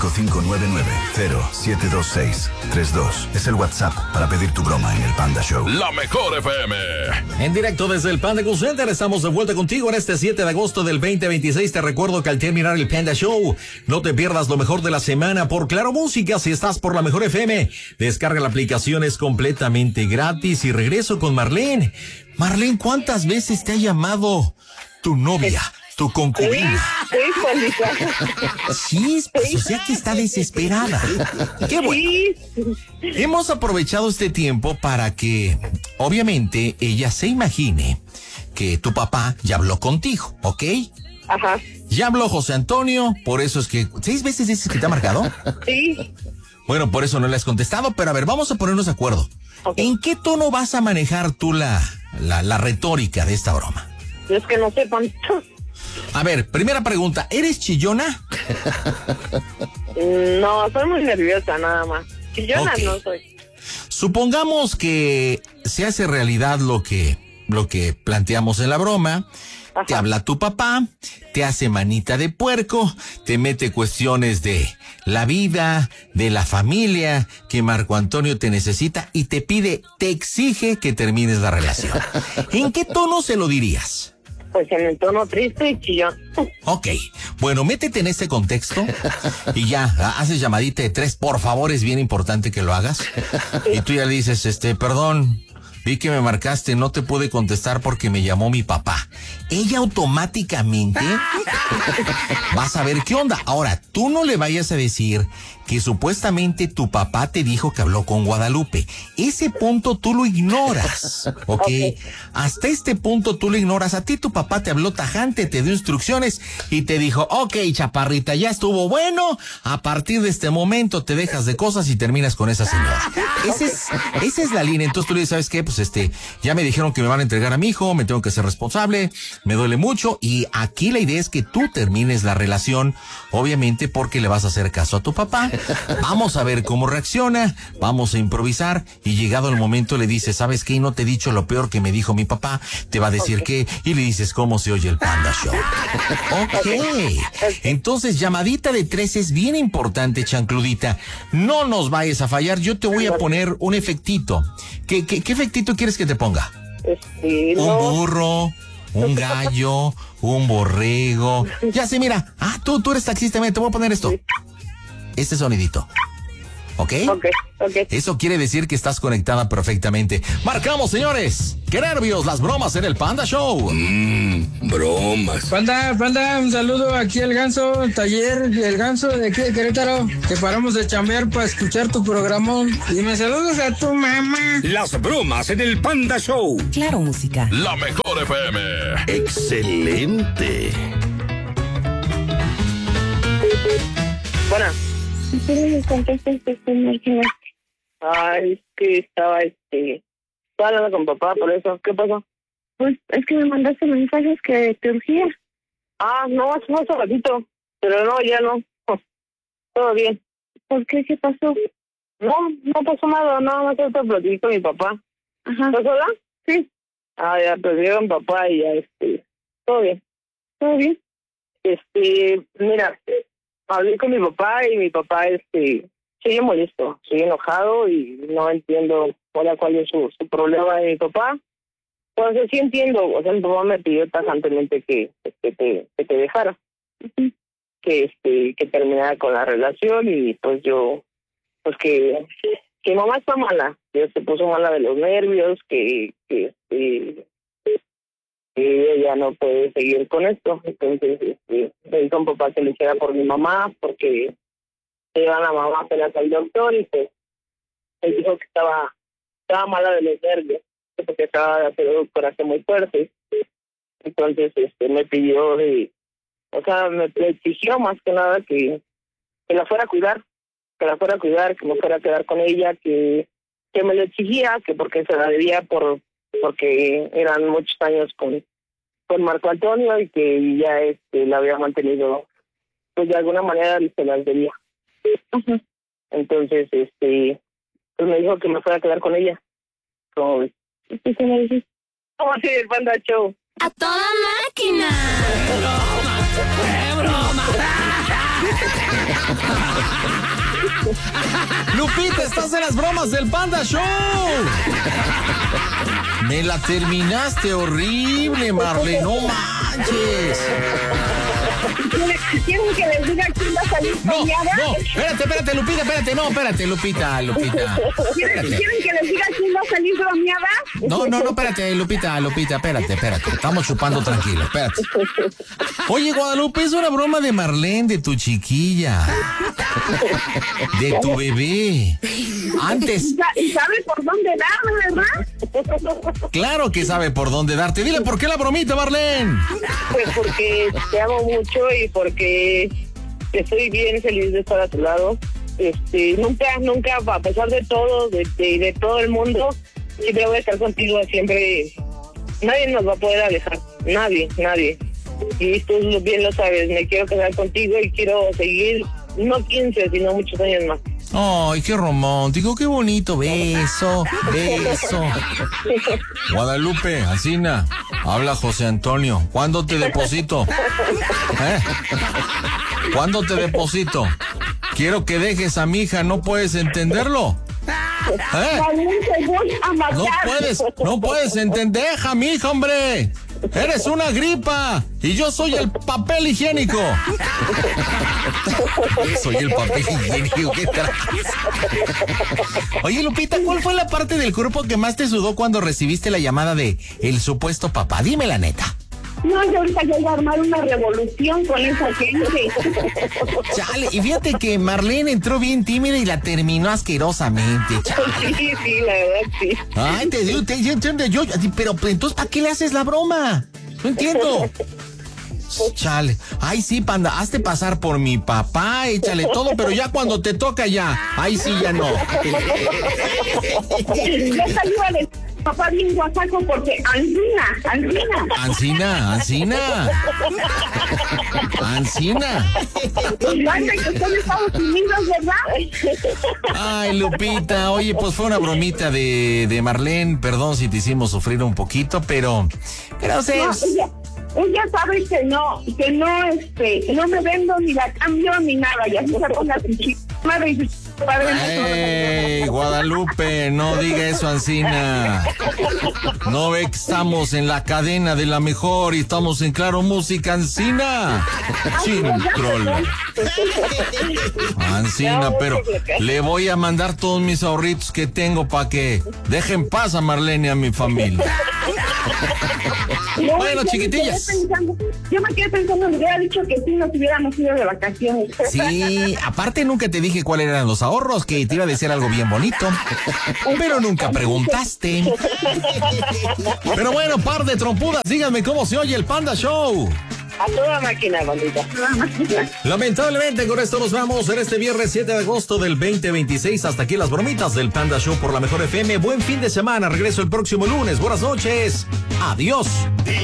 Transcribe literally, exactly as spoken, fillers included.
cinco cinco nueve nueve cero siete dos seis tres dos. Es el WhatsApp para pedir tu broma en el Panda Show. La mejor F M. En directo desde el Panda Cool Center, estamos de vuelta contigo en este siete de agosto del veinte veintiséis. Te recuerdo que al terminar el Panda Show, no te pierdas lo mejor de la semana por Claro Música. Si estás por la mejor F M, descarga la aplicación, es completamente gratis. Y regreso con Marlene. Marlene, ¿cuántas veces te ha llamado tu novia, tu concubina? Sí, Juanita. Sí, pues, o sea que está desesperada. Qué bueno. Hemos aprovechado este tiempo para que, obviamente, ella se imagine que tu papá ya habló contigo, ¿ok? Ajá. Ya habló José Antonio, por eso es que... ¿Seis veces dices que te ha marcado? Sí. Bueno, por eso no le has contestado, pero a ver, vamos a ponernos de acuerdo. Okay. ¿En qué tono vas a manejar tú la, la, la retórica de esta broma? Es que no sé, Pancho. A ver, primera pregunta, ¿eres chillona? No, soy muy nerviosa nada más. Chillona okay. No soy. Supongamos que se hace realidad lo que, lo que planteamos en la broma. Ajá. Te habla tu papá, te hace manita de puerco, te mete cuestiones de la vida, de la familia, que Marco Antonio te necesita y te pide, te exige que termines la relación. ¿En qué tono se lo dirías? Pues en el tono triste y chillón. Ok, bueno, métete en ese contexto y ya, haces llamadita de tres, por favor, es bien importante que lo hagas. Y tú ya le dices, este, perdón, vi que me marcaste, no te pude contestar porque me llamó mi papá. Ella automáticamente va a saber qué onda. Ahora, tú no le vayas a decir que supuestamente tu papá te dijo que habló con Guadalupe. Ese punto tú lo ignoras, ¿ok? Okay. Hasta este punto tú lo ignoras. A ti tu papá te habló tajante, te dio instrucciones y te dijo, ok, chaparrita, ya estuvo bueno. A partir de este momento te dejas de cosas y terminas con esa señora. Ese es, esa es la línea. Entonces tú le dices, ¿sabes qué? Pues este, ya me dijeron que me van a entregar a mi hijo, me tengo que ser responsable, me duele mucho. Y aquí la idea es que tú termines la relación, obviamente porque le vas a hacer caso a tu papá. Vamos a ver cómo reacciona, vamos a improvisar y llegado el momento le dices, ¿sabes qué? No te he dicho lo peor que me dijo mi papá, te va a decir okay. qué, y le dices cómo se oye el Panda Show. Ok, entonces llamadita de tres es bien importante, chancludita, no nos vayas a fallar, yo te voy a poner un efectito. ¿Qué, qué, qué efectito quieres que te ponga? Este, un no. burro, un gallo, un borrego, ya sé, mira, ah, tú, tú eres taxista, mira, te voy a poner esto. Este sonidito. ¿Ok? Ok, ok. Eso quiere decir que estás conectada perfectamente. Marcamos, señores. ¡Qué nervios! Las bromas en el Panda Show. Mmm, bromas. Panda, Panda, un saludo aquí al Ganso, taller El Ganso de aquí de Querétaro, que paramos de chambear para escuchar tu programa. Y me saludas a tu mamá. Las bromas en el Panda Show. Claro Música. La mejor F M. Excelente. Bueno. Ay, es que estaba, este, estaba hablando con papá, por eso. ¿Qué pasó? Pues es que me mandaste mensajes que te urgía. Ah, no, hace un ratito, pero no, ya no. Todo bien. ¿Por qué? ¿Qué pasó? No, no pasó nada, nada más te platiqué con mi papá. Ajá. ¿Estás sola? Sí. Ah, ya, platiqué con papá y ya, este, todo bien. ¿Todo bien? Este, mira, hablé con mi papá y mi papá, este, sigue molesto, sigue enojado y no entiendo ahora cuál es su, su problema de mi papá. Entonces sí entiendo, o sea, mi papá me pidió tajantemente que, que, te, que te dejara, uh-huh. que este que terminara con la relación y pues yo, pues que, que mi mamá está mala, que se puso mala de los nervios, que, que, este, que ella no puede seguir con esto. Entonces este, le dijo a mi papá que le hiciera por mi mamá, porque se llevan a la mamá apenas al doctor y pues él dijo que estaba, estaba mala de los nervios, porque estaba de hacer un coraje muy fuerte. Entonces este me pidió de, o sea, me exigió más que nada que, que la fuera a cuidar, que la fuera a cuidar, que me fuera a quedar con ella, que, que me lo exigía, que porque se la debía por, porque eran muchos años con, con Marco Antonio y que ya este la había mantenido, pues de alguna manera se las debía. Uh-huh. Entonces, este, pues me dijo que me fuera a quedar con ella. ¿Cómo ves? ¿Qué me dices? ¿Cómo así el Panda Show? ¡A toda máquina! ¡Qué broma! ¡Qué broma! Lupita, estás en las bromas del Panda Show. Me la terminaste horrible, Marlene, no manches. ¿Quieren que les diga quién va a salir No, premiada? no, espérate, espérate, Lupita, espérate, no, espérate, Lupita, Lupita. ¿Quieren, Espérate. ¿Quieren que les diga quién va a salir bromeada? No, no, no, espérate, Lupita, Lupita, espérate, espérate. Estamos chupando tranquilo, espérate. Oye, Guadalupe, es una broma de Marlene, de tu chiquilla. De tu bebé. Antes, ¿Y sa- y sabe por dónde darme, verdad? claro que sabe por dónde darte. Dile por qué la bromita, Marlene. Pues porque te amo mucho y porque estoy bien feliz de estar a tu lado. Este, nunca, nunca, a pesar de todo, de, de, de todo el mundo, siempre voy a estar contigo, siempre. Nadie nos va a poder alejar, nadie, nadie. Y tú bien lo sabes, me quiero casar contigo y quiero seguir, no quince, sino muchos años más. Ay, qué romántico, qué bonito. Beso, beso. Guadalupe, Alsina, habla José Antonio. ¿Cuándo te deposito? ¿Eh? ¿Cuándo te deposito? Quiero que dejes a mi hija, ¿no puedes entenderlo? ¿Eh? Marlene, te voy a matar. No puedes, no puedes entender, deja a mi hija, hombre. Eres una gripa y yo soy el papel higiénico. Soy el papel higiénico, ¿qué traes? Oye, Lupita, ¿cuál fue la parte del cuerpo que más te sudó cuando recibiste la llamada de el supuesto papá? Dime la neta. No, yo ahorita ya iba a armar una revolución con esa gente. Chale, y fíjate que Marlene entró bien tímida y la terminó asquerosamente, chale. Sí, sí, la verdad, sí. Ay, te digo, te entiendo yo, pero pues, entonces, ¿para qué le haces la broma? No entiendo. Chale. Ay, sí, Panda, hazte pasar por mi papá, échale todo, pero ya cuando te toca ya, ahí sí ya no. Ya salió a decir papá bien guasaco porque Ancina, Ancina. Ancina, Ancina. Ancina. Grande que está en Estados Unidos, ¿verdad? Ay, Lupita, oye, pues fue una bromita de, de Marlene, perdón si te hicimos sufrir un poquito, pero, pero o sea, No, ella, ella sabe que no, que no, este, que no me vendo ni la cambio ni nada. Ya se pone a su chica madre y su padre. ¡Ey, Guadalupe! No diga eso, Ancina. No ve que estamos en la cadena de la mejor y estamos en Claro Música, Ancina. Chintrol. Ancina, pero le voy a mandar todos mis ahorritos que tengo para que dejen paz a Marlene y a mi familia. No, Bueno, yo me chiquitillas. quedé pensando- Yo me quedé pensando, me hubiera dicho que sí nos hubiéramos ido de vacaciones. Sí, aparte nunca te dije cuáles eran los ahorros, que te iba a decir algo bien bonito, pero nunca preguntaste. Pero bueno, par de trompudas, díganme cómo se oye el Panda Show. A toda máquina, bandita. Lamentablemente con esto nos vamos en este viernes siete de agosto del veinte veintiséis. Hasta aquí las bromitas del Panda Show por la Mejor F M. Buen fin de semana, regreso el próximo lunes. Buenas noches, adiós.